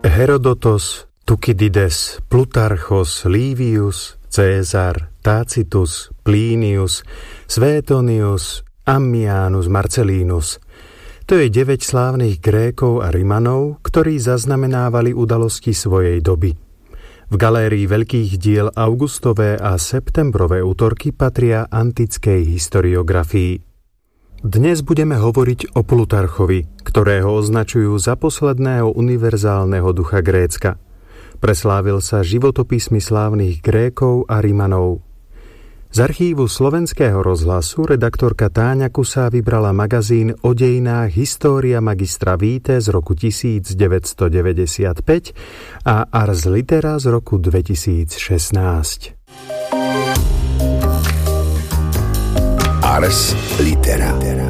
Herodotos, Tukydides, Plutarchos, Livius, Cézar, Tacitus, Plinius, Suetonius, Ammianus Marcellinus. To je 9 slávnych Grékov a Rimanov, ktorí zaznamenávali udalosti svojej doby. V galérii veľkých diel augustové a septembrové útorky patria antickej historiografii. Dnes budeme hovoriť o Plutarchovi, ktorého označujú za posledného univerzálneho ducha Grécka. Preslávil sa životopismi slávnych Grékov a Rimanov. Z archívu Slovenského rozhlasu redaktorka Táňa Kusá vybrala magazín o dejinách História magistra Vitae z roku 1995 a Ars Litera z roku 2016. Ars Litera.